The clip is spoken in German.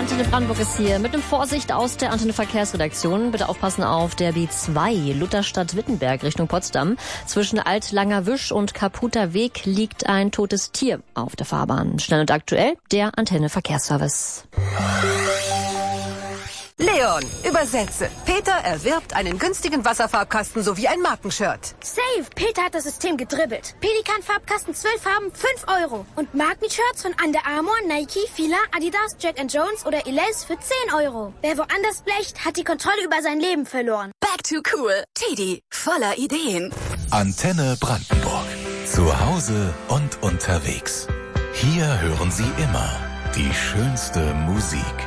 Antenne Brandenburg ist hier mit einem Vorsicht aus der Antenne Verkehrsredaktion. Bitte aufpassen auf der B2 Lutherstadt-Wittenberg Richtung Potsdam. Zwischen Altlanger Wisch und Kaputer Weg liegt ein totes Tier auf der Fahrbahn. Schnell und aktuell der Antenne Verkehrsservice. Leon, übersetze. Peter erwirbt einen günstigen Wasserfarbkasten sowie ein Markenshirt. Safe! Peter hat das System gedribbelt. Pelikan-Farbkasten 12 Farben, 5 Euro. Und Markenshirts von Under Armour, Nike, Fila, Adidas, Jack & Jones oder Elays für 10 Euro. Wer woanders blecht, hat die Kontrolle über sein Leben verloren. Back to cool. Teddy, voller Ideen. Antenne Brandenburg. Zu Hause und unterwegs. Hier hören Sie immer die schönste Musik.